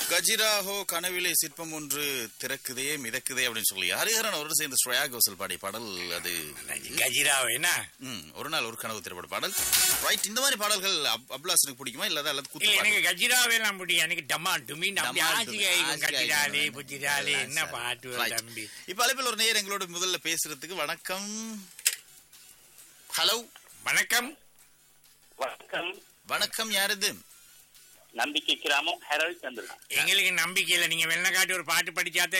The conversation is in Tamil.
கஜிராஹோ கனவிலே சிற்பம் ஒன்று திறக்குதே மிதக்குதே அப்படின்னு சொல்லி ஹரிஹரன் அவரோடு சேர்ந்து ஸ்ரேயா கோஷல் பாடிய பாடல் அது. கஜிராஹோ என்ன ஒரு நாள் ஒரு கனவு திரைப்பட பாடல். ரைட், இந்த மாதிரி பாடல்கள் அப்லாசனுக்கு பிடிக்குமா இல்ல அல்லது குத்து இல்ல எனக்கு கஜிராவே எல்லாம் பிடிக்கும். எனக்கு டமா டுமி கஜிராலே புஜிராலே என்ன பாட்டு தம்பி. இப்ப அழைப்பில் ஒரு நேயர் எங்களோட முதல்ல பேசுறதுக்கு. வணக்கம். ஹலோ வணக்கம். வணக்கம். வணக்கம், யாரது? நம்பிக்கை கிராமம் ஹெரல்ட் சந்திரன். எங்களுக்கு நம்பிக்கை இல்ல, நீங்க வெள்ளக்காட்டி ஒரு பாட்டு படிச்சாத்தே